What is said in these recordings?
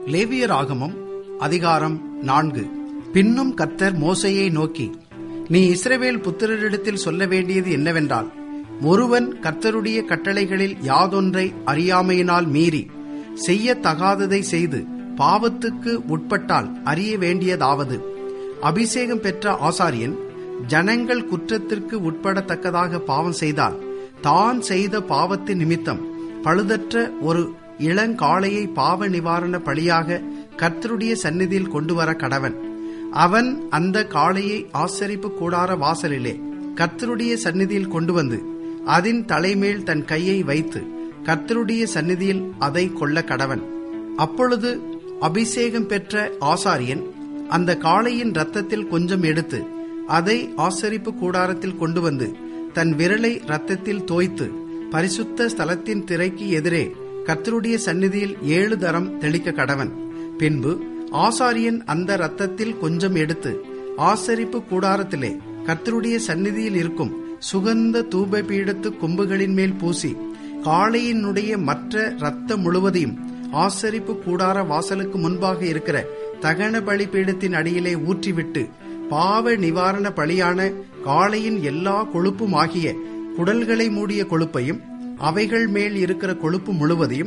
லேவியராகமம் அதிகாரம் 4. பின்னும் கர்த்தர் மோசேயை நோக்கி, நீ இஸ்ரவேல் புத்திரரிடத்தில் சொல்ல வேண்டியது என்னவென்றால், ஒருவன் கர்த்தருடைய கட்டளைகளில் யாதொன்றை அறியாமையினால் மீறி செய்யத்தகாததை செய்து பாவத்துக்கு உட்பட்டால் அறிய வேண்டியதாவது, அபிஷேகம் பெற்ற ஆசாரியன் ஜனங்கள் குற்றத்திற்கு உட்படத்தக்கதாக பாவம் செய்தால், தான் செய்த பாவத்தின் நிமித்தம் பழுதற்ற ஒரு இளங்காளையை பாவ நிவாரண பலியாக கர்த்தருடைய சந்நிதியில் கொண்டு வர கடவன். அவன் அந்த காளையை ஆசரிப்பு கூடார வாசலிலே கர்த்தருடைய சந்நிதியில் கொண்டு வந்து அதன் தலைமேல் தன் கையை வைத்து கர்த்தருடைய சந்நிதியில் அதை கொள்ள கடவன். அப்பொழுது அபிஷேகம் பெற்ற ஆசாரியன் அந்த காளையின் இரத்தத்தில் கொஞ்சம் எடுத்து அதை ஆசரிப்பு கூடாரத்தில் கொண்டு வந்து தன் விரலை இரத்தத்தில் தோய்த்து பரிசுத்த ஸ்தலத்தின் திரைக்கு எதிரே கர்த்தருடைய சந்நிதியில் 7 தரம் தெளிக்க கடவன். பின்பு ஆசாரியன் அந்த இரத்தத்தில் கொஞ்சம் எடுத்து ஆசரிப்பு கூடாரத்திலே கர்த்தருடைய சந்நிதியில் இருக்கும் சுகந்த தூப பீடத்து கொம்புகளின் மேல் பூசி காளையினுடைய மற்ற இரத்தம் முழுவதையும் ஆசரிப்பு கூடார வாசலுக்கு முன்பாக இருக்கிற தகன பலி பீடத்தின் அடியிலே ஊற்றிவிட்டு, பாவ நிவாரண பலியான காளையின் எல்லா கொழுப்பும் ஆகிய குடல்களை மூடிய கொழுப்பையும் அவைகள் மேல் இருக்கிற கொழுப்பு முழுவதையும்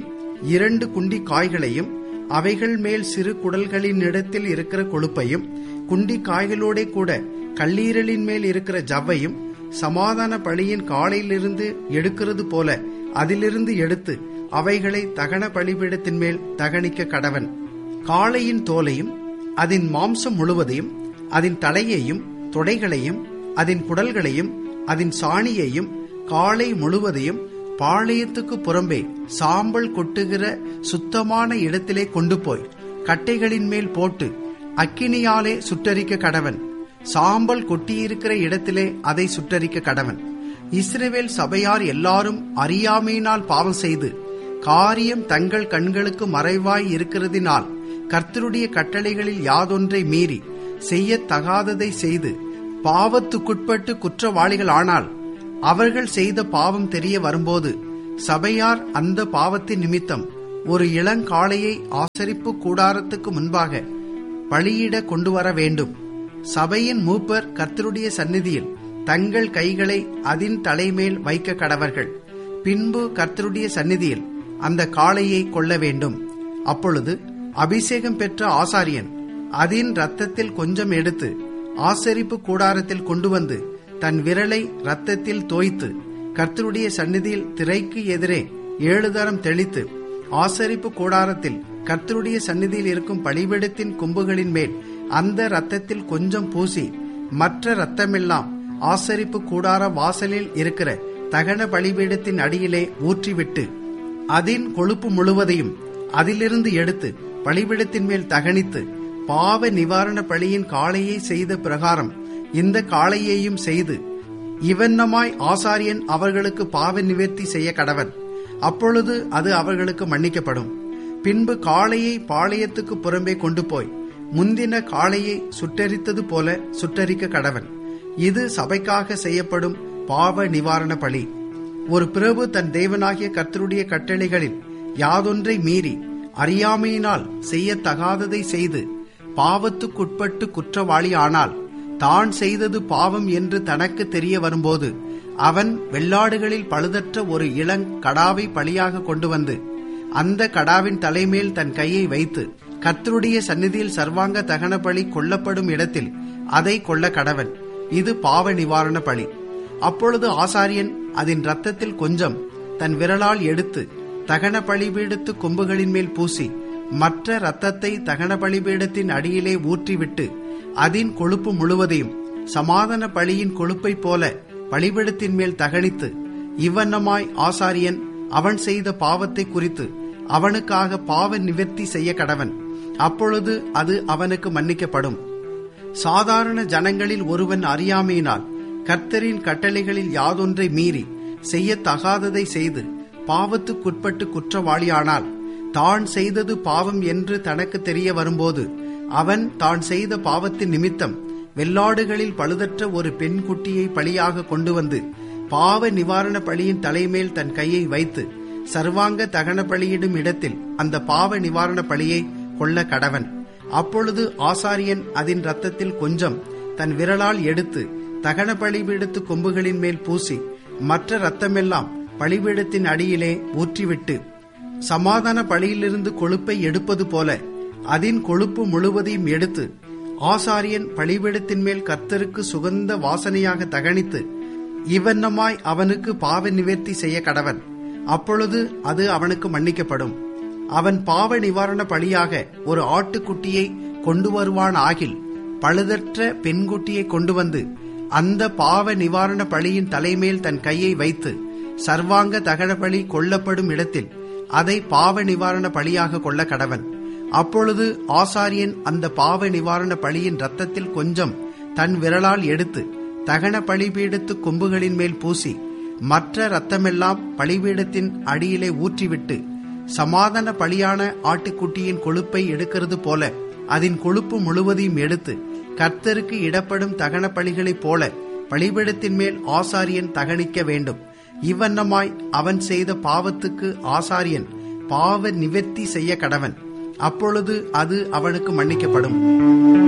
2 குண்டி காய்களையும் அவைகள் மேல் சிறு குடல்களின் இடத்தில் இருக்கிற கொழுப்பையும் குண்டி காய்களோட கூட கல்லீரலின் மேல் இருக்கிற ஜவ்வையும் சமாதான பலியின் காலையிலிருந்து எடுக்கிறது போல அதிலிருந்து எடுத்து அவைகளை தகன பலிபீடத்தின் மேல் தகனிக்க கடவன். காளையின் தோலையும் அதன் மாம்சம் முழுவதையும் அதன் தலையையும் தொடைகளையும் அதன் குடல்களையும் அதன் சாணியையும் காளை முழுவதையும் பாளையத்துக்கு புறம்பே சாம்பல் கொட்டுகிற சுத்தமான இடத்திலே கொண்டு போய் கட்டைகளின் மேல் போட்டு அக்கினியாலே சுட்டரிக்க கடவன். சாம்பல் கொட்டியிருக்கிற இடத்திலே அதை சுட்டரிக்க கடவன். இஸ்ரவேல் சபையார் எல்லாரும் அறியாமையினால் பாவம் செய்து காரியம் தங்கள் கண்களுக்கு மறைவாய் இருக்கிறதினால் கர்த்தருடைய கட்டளைகளில் யாதொன்றை மீறி செய்யத்தகாததை செய்து பாவத்துக்குட்பட்டு குற்றவாளிகள் ஆனால், அவர்கள் செய்த பாவம் தெரிய வரும்போது சபையார் அந்த பாவத்தின் நிமித்தம் ஒரு இளங்காளையை ஆசரிப்பு கூடாரத்துக்கு முன்பாக பலியிட கொண்டு வர வேண்டும். சபையின் மூப்பர் கர்த்தருடைய சந்நிதியில் தங்கள் கைகளை அதன் தலைமேல் வைக்க கடவர்கள். பின்பு கர்த்தருடைய சந்நிதியில் அந்த காளையை கொள்ள வேண்டும். அப்பொழுது அபிஷேகம் பெற்ற ஆசாரியன் அதன் இரத்தத்தில் கொஞ்சம் எடுத்து ஆசரிப்பு கூடாரத்தில் கொண்டு வந்து தன் விரலை இரத்தத்தில் தோய்த்து கர்த்தருடைய சந்நிதியில் திரைக்கு எதிரே 7 தரம் தெளித்து ஆசரிப்பு கூடாரத்தில் கர்த்தருடைய சந்நிதியில் இருக்கும் பலிபீடத்தின் கொம்புகளின் மேல் அந்த இரத்தத்தில் கொஞ்சம் பூசி மற்ற இரத்தமெல்லாம் ஆசரிப்பு கூடார வாசலில் இருக்கிற தகன பலிபீடத்தின் அடியிலே ஊற்றிவிட்டு அதன் கொழுப்பு முழுவதையும் அதிலிருந்து எடுத்து பலிபீடத்தின் மேல் தகனித்து, பாவ நிவாரண பலியின் காளையை செய்த பிரகாரம் இந்த காளையையும் செய்து இவண்ணமாய் ஆசாரியன் அவர்களுக்கு பாவ நிவர்த்தி செய்ய கடவன். அப்பொழுது அது அவர்களுக்கு மன்னிக்கப்படும். பின்பு காளையை பாளையத்துக்கு புறம்பே கொண்டு போய் முந்தின காளையை சுட்டரித்தது போல சுட்டரிக்க கடவன். இது சபைக்காக செய்யப்படும் பாவ நிவாரண பலி. ஒரு பிரபு தன் தேவனாகிய கர்த்தருடைய கட்டளைகளில் யாதொன்றை மீறி அறியாமையினால் செய்யத்தகாததை செய்து பாவத்துக்குட்பட்டு குற்றவாளி ஆனால், தான் செய்தது பாவம் என்று தனக்கு தெரிய வரும்போது அவன் வெள்ளாடுகளில் பழுதற்ற ஒரு இளங்கடாவை பலியாக கொண்டு வந்து அந்த கடாவின் தலைமேல் தன் கையை வைத்து கர்த்தருடைய சந்நிதியில் சர்வாங்க தகன பலி கொல்லப்படும் இடத்தில் அதை கொள்ள கடவன். இது பாவ நிவாரண பலி. அப்பொழுது ஆசாரியன் அதன் இரத்தத்தில் கொஞ்சம் தன் விரலால் எடுத்து தகன பலிபீடத்து கொம்புகளின் மேல் பூசி மற்ற இரத்தத்தை தகன பலிபீடத்தின் அடியிலே ஊற்றிவிட்டு அதன் கொழுப்பு முழுவதையும் சமாதான பலியின் கொழுப்பை போல பலிபீடத்தின் மேல் தகனித்து, இவ்வண்ணமாய் ஆசாரியன் அவன் செய்த பாவத்தை குறித்து அவனுக்காக பாவ நிவர்த்தி செய்ய கடவன். அப்பொழுது அது அவனுக்கு மன்னிக்கப்படும். சாதாரண ஜனங்களில் ஒருவன் அறியாமையினால் கர்த்தரின் கட்டளைகளில் யாதொன்றை மீறி செய்யத்தகாததை செய்து பாவத்துக்குட்பட்டு குற்றவாளியானால், தான் செய்தது பாவம் என்று தனக்கு தெரிய வரும்போது அவன் தான் செய்த பாவத்தின் நிமித்தம் வெள்ளாடுகளில் பழுதற்ற ஒரு பெண் குட்டியை பலியாக கொண்டு வந்து பாவ நிவாரண பலியின் தலைமேல் தன் கையை வைத்து சர்வாங்க தகன பலியிடும் இடத்தில் அந்த பாவ நிவாரண பலியை கொள்ள கடவன். அப்பொழுது ஆசாரியன் அதன் இரத்தத்தில் கொஞ்சம் தன் விரலால் எடுத்து தகன பலிபீடத்து கொம்புகளின் மேல் பூசி மற்ற இரத்தமெல்லாம் பலிபீடத்தின் அடியிலே ஊற்றிவிட்டு, சமாதான பலியிலிருந்து கொழுப்பை எடுப்பது போல அதன் கொழுப்பு முழுவதையும் எடுத்து ஆசாரியன் பலிபீடத்தின் மேல் கர்த்தருக்கு சுகந்த வாசனையாக தகனித்து இவ்வண்ணமாய் அவனுக்கு பாவ நிவர்த்தி செய்ய கடவன். அப்பொழுது அது அவனுக்கு மன்னிக்கப்படும். அவன் பாவ நிவாரண பலியாக ஒரு ஆட்டுக்குட்டியை கொண்டு வருவான் ஆகில், பழுதற்ற பெண்குட்டியை கொண்டு வந்து அந்த பாவ நிவாரண பலியின் தலைமேல் தன் கையை வைத்து சர்வாங்க தகன பலி கொல்லப்படும் இடத்தில் அதை பாவ நிவாரண பலியாக கொள்ள கடவன். அப்பொழுது ஆசாரியன் அந்த பாவ நிவாரண பலியின் இரத்தத்தில் கொஞ்சம் தன் விரலால் எடுத்து தகன பலிபீடத்து கொம்புகளின் மேல் பூசி மற்ற இரத்தமெல்லாம் பலிபீடத்தின் அடியிலே ஊற்றிவிட்டு, சமாதான பலியான ஆட்டுக்குட்டியின் கொழுப்பை எடுக்கிறது போல அதன் கொழுப்பு முழுவதையும் எடுத்து கர்த்தருக்கு இடப்படும் தகன பலிகளைப் போல பலிபீடத்தின் மேல் ஆசாரியன் தகனிக்க வேண்டும். இவ்வண்ணமாய் அவன் செய்த பாவத்துக்கு ஆசாரியன் பாவ நிவர்த்தி செய்ய கடவன். அப்பொழுது அது அவனுக்கு மன்னிக்கப்படும்.